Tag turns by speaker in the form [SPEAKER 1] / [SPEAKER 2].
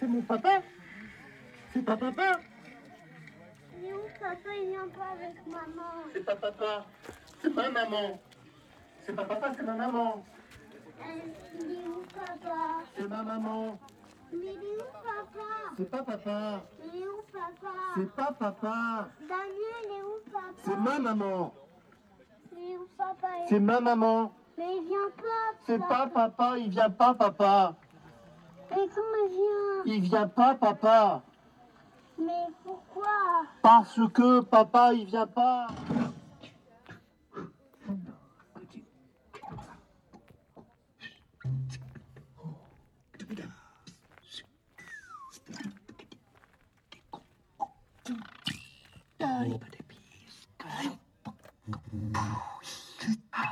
[SPEAKER 1] C'est mon papa. C'est pas papa.
[SPEAKER 2] Il est où papa? Il vient pas avec maman.
[SPEAKER 1] C'est pas papa. C'est ma maman. C'est pas papa, c'est ma maman.
[SPEAKER 2] Il est où papa?
[SPEAKER 1] C'est ma maman.
[SPEAKER 2] Mais il est où papa?
[SPEAKER 1] C'est pas papa.
[SPEAKER 2] Il est où papa?
[SPEAKER 1] C'est pas papa.
[SPEAKER 2] Daniel, il est où papa?
[SPEAKER 1] C'est ma maman.
[SPEAKER 2] Il est où papa?
[SPEAKER 1] C'est ma maman.
[SPEAKER 2] Mais il vient pas.
[SPEAKER 1] C'est pas papa, il vient pas papa.
[SPEAKER 2] Mais comment il vient?
[SPEAKER 1] Il vient pas papa.
[SPEAKER 2] Mais pourquoi?
[SPEAKER 1] Parce que papa, il vient pas.